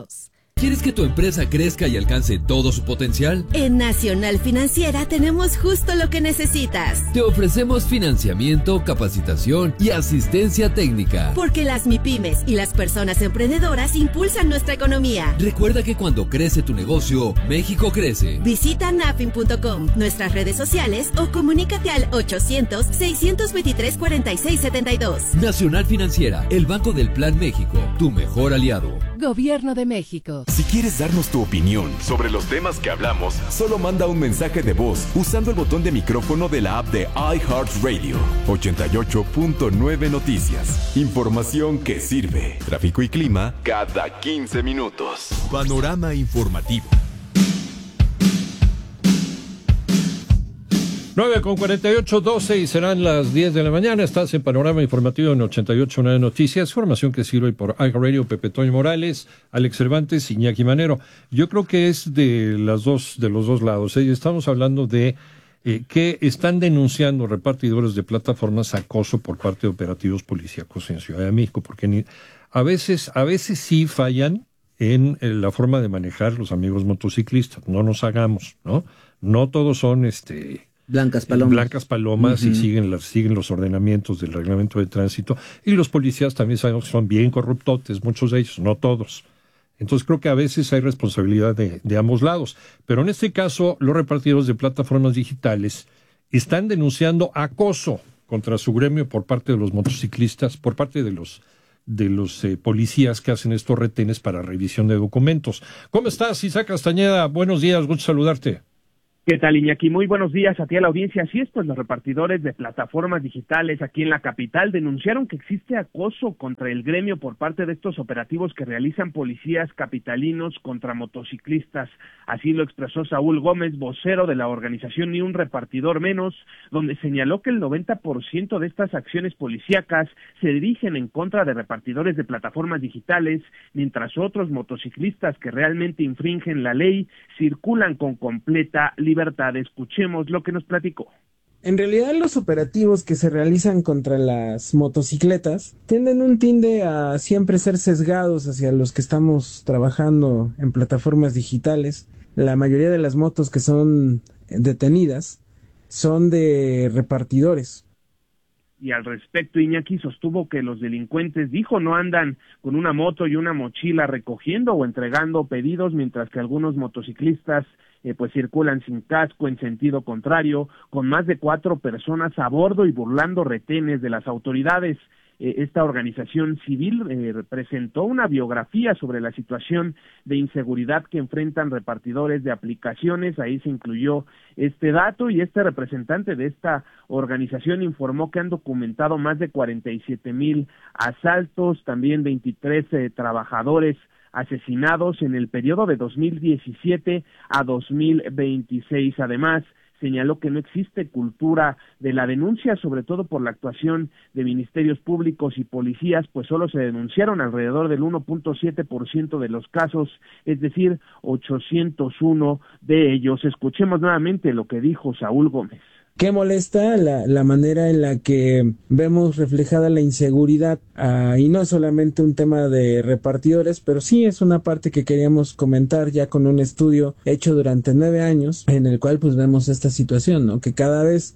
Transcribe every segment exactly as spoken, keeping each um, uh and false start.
puntos. ¿Quieres que tu empresa crezca y alcance todo su potencial? En Nacional Financiera tenemos justo lo que necesitas. Te ofrecemos financiamiento, capacitación y asistencia técnica. Porque las MIPYMES y las personas emprendedoras impulsan nuestra economía. Recuerda que cuando crece tu negocio, México crece. Visita nafin punto com, nuestras redes sociales o comunícate al ochocientos, seiscientos veintitrés, cuarenta y seis setenta y dos. Nacional Financiera, el Banco del Plan México, tu mejor aliado. Gobierno de México. Si quieres darnos tu opinión sobre los temas que hablamos, solo manda un mensaje de voz usando el botón de micrófono de la app de iHeartRadio. ochenta y ocho punto nueve Noticias. Información que sirve. Tráfico y clima cada quince minutos. Panorama informativo. nueve con cuarenta y ocho, doce y serán las diez de la mañana. Estás en Panorama Informativo en ochenta y ocho punto nueve Noticias. Información que sirve por iHeartRadio, Pepe Toño Morales, Alex Cervantes, Iñaki Manero. Yo creo que es de las dos, de los dos lados. ¿eh? Estamos hablando de eh, que están denunciando repartidores de plataformas acoso por parte de operativos policíacos en Ciudad de México, porque ni, a veces, a veces sí fallan en, en la forma de manejar los amigos motociclistas. No nos hagamos, ¿no? No todos son este Blancas palomas. Blancas palomas uh-huh. y siguen, las, siguen los ordenamientos del reglamento de tránsito. Y los policías también sabemos que son bien corruptotes, muchos de ellos, no todos. Entonces creo que a veces hay responsabilidad de, de ambos lados. Pero en este caso, los repartidores de plataformas digitales están denunciando acoso contra su gremio por parte de los motociclistas, por parte de los de los eh, policías que hacen estos retenes para revisión de documentos. ¿Cómo estás, Isaac Castañeda? Buenos días, gusto saludarte. ¿Qué tal, Iñaki? Muy buenos días a ti, a la audiencia. Así es, pues los repartidores de plataformas digitales aquí en la capital denunciaron que existe acoso contra el gremio por parte de estos operativos que realizan policías capitalinos contra motociclistas. Así lo expresó Saúl Gómez, vocero de la organización Ni un Repartidor Menos, donde señaló que el noventa por ciento de estas acciones policíacas se dirigen en contra de repartidores de plataformas digitales, mientras otros motociclistas que realmente infringen la ley circulan con completa libertad. Libertad. Escuchemos lo que nos platicó. En realidad los operativos que se realizan contra las motocicletas tienden un tinde a siempre ser sesgados hacia los que estamos trabajando en plataformas digitales. La mayoría de las motos que son detenidas son de repartidores. Y al respecto, Iñaki sostuvo que los delincuentes, dijo, no andan con una moto y una mochila recogiendo o entregando pedidos, mientras que algunos motociclistas eh, pues circulan sin casco en sentido contrario, con más de cuatro personas a bordo y burlando retenes de las autoridades. Eh, esta organización civil eh, presentó una biografía sobre la situación de inseguridad que enfrentan repartidores de aplicaciones. Ahí se incluyó este dato y este representante de esta organización informó que han documentado más de cuarenta y siete mil asaltos, también veintitrés eh, trabajadores asesinados en el periodo de dos mil diecisiete a dos mil veintiséis. Además, señaló que no existe cultura de la denuncia, sobre todo por la actuación de ministerios públicos y policías, pues solo se denunciaron alrededor del uno punto siete por ciento de los casos, es decir, ochocientos uno de ellos. Escuchemos nuevamente lo que dijo Saúl Gómez. ¿Qué molesta? La, la manera en la que vemos reflejada la inseguridad, uh, y no es solamente un tema de repartidores, pero sí es una parte que queríamos comentar ya con un estudio hecho durante nueve años, en el cual pues vemos esta situación, ¿no? Que cada vez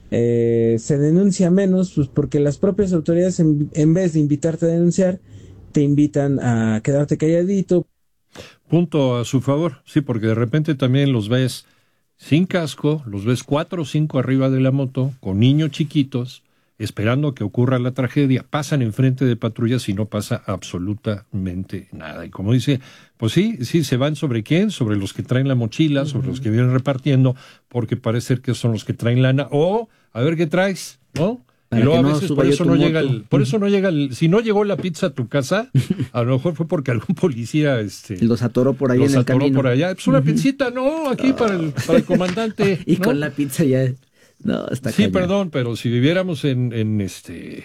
eh, se denuncia menos, pues porque las propias autoridades en, en vez de invitarte a denunciar, te invitan a quedarte calladito. Punto a su favor, sí, porque de repente también los ves sin casco, los ves cuatro o cinco arriba de la moto, con niños chiquitos, esperando que ocurra la tragedia, pasan enfrente de patrullas y no pasa absolutamente nada. Y como dice, pues sí, sí, se van sobre quién, sobre los que traen la mochila, uh-huh. sobre los que vienen repartiendo, porque parece ser que son los que traen lana, o a ver qué traes, ¿no? Para y luego a no veces por eso no moto. llega el, por eso no llega el, si no llegó la pizza a tu casa, a lo mejor fue porque algún policía este los atoró por ahí en el camino. Por allá, pues una pizzita, no, aquí no. para el para el comandante. y ¿no? con la pizza ya no está Sí, cañón. perdón, pero si viviéramos en en este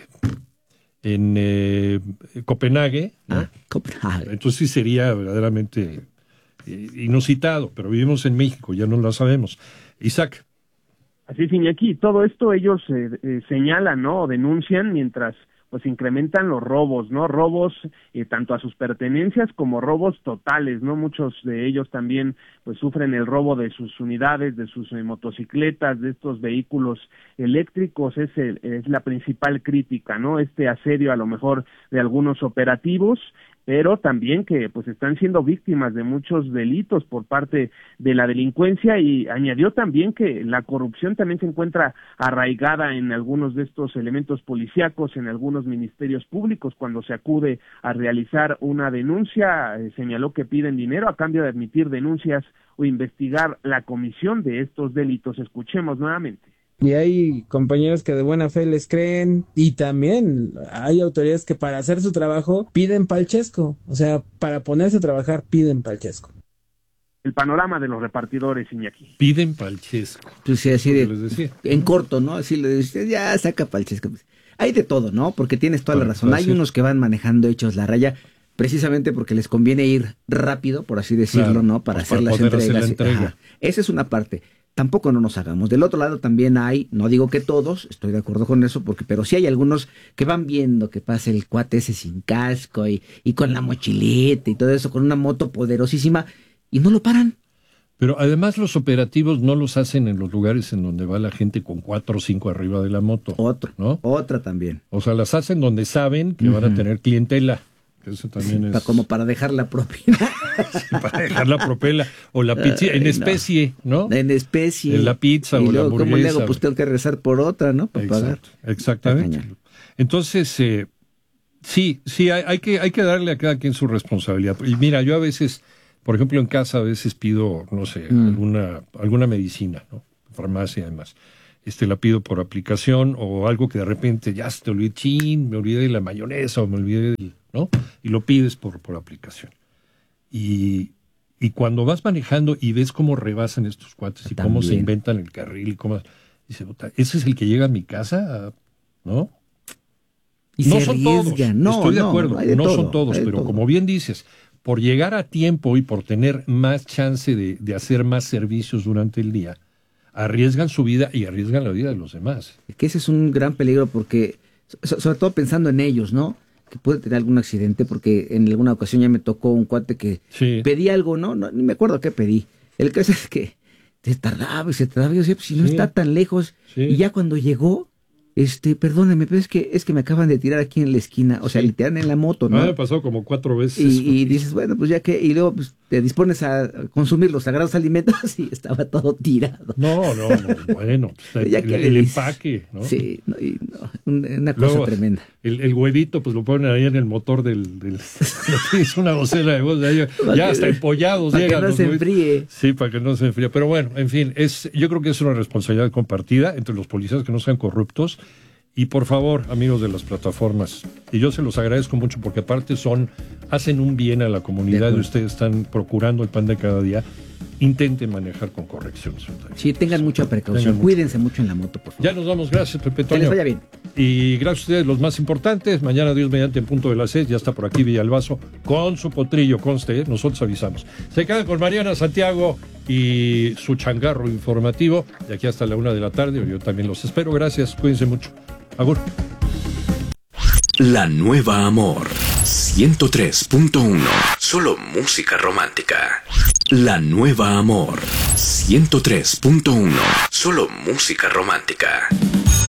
en eh, Copenhague, ¿no? ah, Copenhague. Entonces sí sería verdaderamente eh, inusitado, pero vivimos en México, ya no lo sabemos. Isaac. Así es, Iñaki, todo esto ellos eh, eh, señalan, ¿no?, o denuncian, mientras pues incrementan los robos, ¿no? Robos eh, tanto a sus pertenencias como robos totales, ¿no? Muchos de ellos también pues sufren el robo de sus unidades, de sus eh, motocicletas, de estos vehículos eléctricos, es, el, es la principal crítica, ¿no? Este asedio a lo mejor de algunos operativos, pero también que pues están siendo víctimas de muchos delitos por parte de la delincuencia, y añadió también que la corrupción también se encuentra arraigada en algunos de estos elementos policíacos, en algunos ministerios públicos. Cuando se acude a realizar una denuncia, eh, señaló que piden dinero a cambio de admitir denuncias o investigar la comisión de estos delitos. Escuchemos nuevamente. Y hay compañeros que de buena fe les creen, y también hay autoridades que para hacer su trabajo piden palchesco, o sea, para ponerse a trabajar piden palchesco. El panorama de los repartidores, Iñaki. Piden palchesco. Pues sí, así de, en corto, ¿no? Así le dices, ya saca palchesco. Hay de todo, ¿no? Porque tienes toda la razón. Hay unos que van manejando hechos la raya, precisamente porque les conviene ir rápido, por así decirlo, claro, ¿no? Para pues hacer para las entregas. Hacer la entrega. Esa es una parte. Tampoco no nos hagamos. Del otro lado también hay, no digo que todos, estoy de acuerdo con eso, porque pero sí hay algunos que van viendo que pasa el cuate ese sin casco y, y con la mochilita y todo eso, con una moto poderosísima, y no lo paran. Pero además los operativos no los hacen en los lugares en donde va la gente con cuatro o cinco arriba de la moto. Otro, ¿no? Otra también. O sea, las hacen donde saben que uh-huh. van a tener clientela. Eso también sí, es... Como para dejar la propina. Sí, para dejar la propina o la pizza, en especie, ¿no? ¿no? En especie. En la pizza y o luego, la hamburguesa. ¿cómo le hago? Pues tengo que rezar por otra, ¿no? Para Exacto, pagar. Exactamente. Entonces, eh, sí, sí, hay, hay, que, hay que darle a cada quien su responsabilidad. Y mira, yo a veces, por ejemplo, en casa a veces pido, no sé, mm. alguna, alguna medicina, ¿no? Farmacia, además. Este, la pido por aplicación, o algo que de repente ya se te olvidé, chin, me olvidé de la mayonesa o me olvidé del, ¿no? Y lo pides por, por aplicación. Y, y cuando vas manejando y ves cómo rebasan estos cuates y También. cómo se inventan el carril y cómo... Dice, ¿ese es el que llega a mi casa? ¿No? Y no se son arriesgan. todos, no, estoy de no, acuerdo, de no todo, son todos, pero todo. como bien dices, por llegar a tiempo y por tener más chance de, de hacer más servicios durante el día, arriesgan su vida y arriesgan la vida de los demás. Que ese es un gran peligro porque, so, sobre todo pensando en ellos, ¿no? Que puede tener algún accidente, porque en alguna ocasión ya me tocó un cuate que sí. pedí algo, ¿no? no ni me acuerdo qué pedí. El caso es que se tardaba y se tardaba, y yo decía, pues si no sí. está tan lejos, sí. y ya cuando llegó, este, perdóneme, pero es que es que me acaban de tirar aquí en la esquina, o sea, sí. le tiran en la moto, ¿no? Ah, me pasó como cuatro veces. Y, y dices, bueno, pues ya que, y luego pues, te dispones a consumir los sagrados alimentos y estaba todo tirado. No, no, no bueno, pues, ya el, que el empaque, ¿no? Sí, no, y, no, una cosa luego, tremenda. El, el huevito, pues lo ponen ahí en el motor del, del es una docena de voz de ahí, ya hasta empollados para llegan. Para que no se enfríe. Sí, para que no se enfríe. Pero bueno, en fin, es, yo creo que es una responsabilidad compartida entre los policías que no sean corruptos. Y por favor, amigos de las plataformas, y yo se los agradezco mucho porque aparte son, hacen un bien a la comunidad y ustedes están procurando el pan de cada día, intenten manejar con corrección. Sí, tengan mucha precaución, tengan cuídense mucho. mucho en la moto, por favor. Ya nos vamos, gracias Pepe Toño. Que les vaya bien. Y gracias a ustedes, los más importantes, mañana Dios mediante en punto de las seis, ya está por aquí Villalbazo con su potrillo, conste, ¿eh? Nosotros avisamos. Se quedan con Mariana Santiago y su changarro informativo, de aquí hasta la una de la tarde, yo también los espero, gracias, cuídense mucho. Agur. La Nueva Amor ciento tres punto uno. Solo música romántica. La Nueva Amor ciento tres punto uno. Solo música romántica.